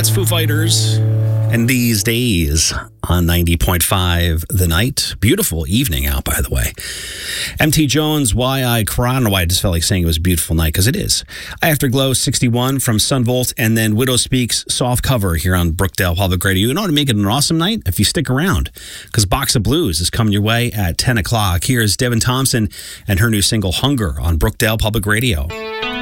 That's Foo Fighters. And These Days on 90.5 The Night. Beautiful evening out, by the way. MT Jones, Why I Cry. I don't know why I just felt like saying it was a beautiful night, because it is. Afterglow 61 from Sunvolt, and then Widow Speaks Soft Cover here on Brookdale Public Radio. You know how to make it an awesome night? If you stick around, because Box of Blues is coming your way at 10 o'clock. Here's Devin Thompson and her new single, Hunger, on Brookdale Public Radio.